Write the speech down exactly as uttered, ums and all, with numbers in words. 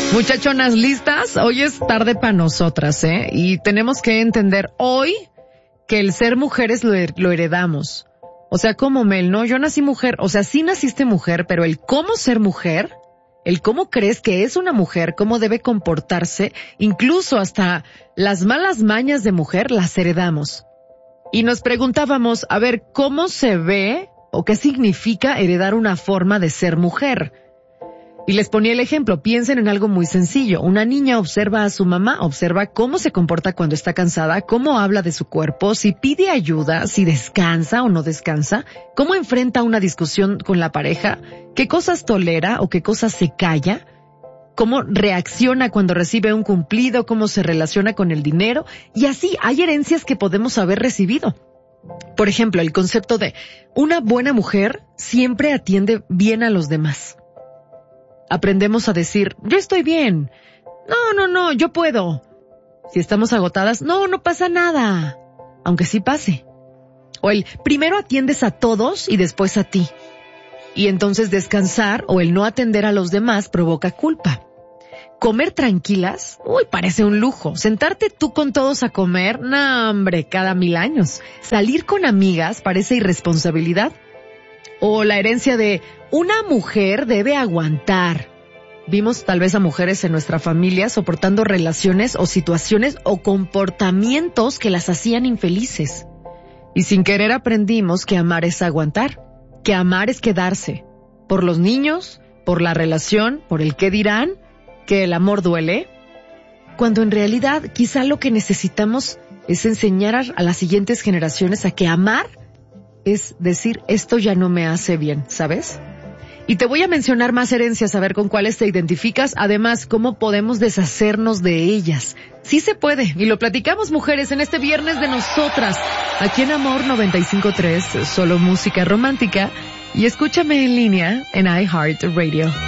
Muchachonas, ¿listas? Hoy es tarde para nosotras, ¿eh? Y tenemos que entender hoy que el ser mujeres lo, lo heredamos. O sea, como Mel, ¿no? Yo nací mujer, o sea, sí naciste mujer, pero el cómo ser mujer, el cómo crees que es una mujer, cómo debe comportarse, incluso hasta las malas mañas de mujer, las heredamos. Y nos preguntábamos, a ver, ¿cómo se ve o qué significa heredar una forma de ser mujer? Y les ponía el ejemplo, piensen en algo muy sencillo. Una niña observa a su mamá, observa cómo se comporta cuando está cansada, cómo habla de su cuerpo, si pide ayuda, si descansa o no descansa, cómo enfrenta una discusión con la pareja, qué cosas tolera o qué cosas se calla, cómo reacciona cuando recibe un cumplido, cómo se relaciona con el dinero, y así hay herencias que podemos haber recibido. Por ejemplo, el concepto de una buena mujer siempre atiende bien a los demás. Aprendemos a decir, yo estoy bien. No, no, no, yo puedo. Si estamos agotadas, no, no pasa nada. Aunque sí pase. O el primero atiendes a todos y después a ti. Y entonces descansar o el no atender a los demás provoca culpa. Comer tranquilas, uy, parece un lujo. Sentarte tú con todos a comer, no, hombre, cada mil años. Salir con amigas parece irresponsabilidad. O la herencia de una mujer debe aguantar. Vimos tal vez a mujeres en nuestra familia soportando relaciones o situaciones o comportamientos que las hacían infelices. Y sin querer aprendimos que amar es aguantar, que amar es quedarse. Por los niños, por la relación, por el qué dirán, que el amor duele. Cuando en realidad quizá lo que necesitamos es enseñar a, a las siguientes generaciones a que amar es decir, esto ya no me hace bien, ¿sabes? Y te voy a mencionar más herencias, a ver con cuáles te identificas. Además, cómo podemos deshacernos de ellas. Sí se puede, y lo platicamos, mujeres, en este viernes de nosotras. Aquí en Amor noventa y cinco punto tres, solo música romántica. Y escúchame en línea en iHeartRadio.